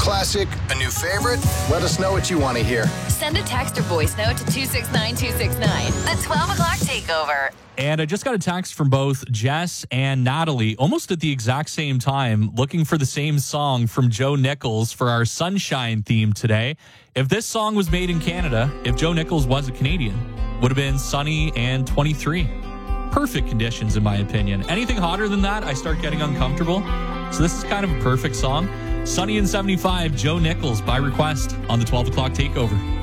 classic, a new favorite? Let us know what you want to hear. Send a text or voice note to 269-269. The 12 o'clock takeover. And I just got a text from both Jess and Natalie, almost at the exact same time, looking for the same song from Joe Nichols for our Sunshine theme today. If this song was made in Canada, if Joe Nichols was a Canadian, would have been sunny and 23. Perfect conditions, in my opinion. Anything hotter than that, I start getting uncomfortable. So this is kind of a perfect song. Sunny and 75, Joe Nichols by request on the 12 o'clock takeover.